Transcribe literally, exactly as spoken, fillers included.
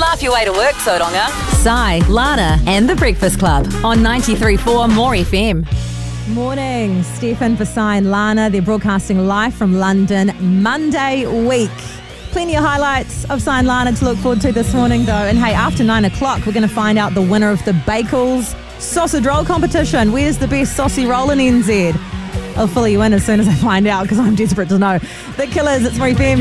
Laugh your way to work, Tauranga. Si, Lana and The Breakfast Club on ninety-three point four More F M. Morning, Stefan for Si and Lana. They're broadcasting live from London Monday week. Plenty of highlights of Si and Lana to look forward to this morning, though. And hey, after nine o'clock, we're going to find out the winner of the Bakels sausage roll competition. Where's the best saucy roll in N Z? I'll fill you in as soon as I find out because I'm desperate to know. The Killers, it's More F M.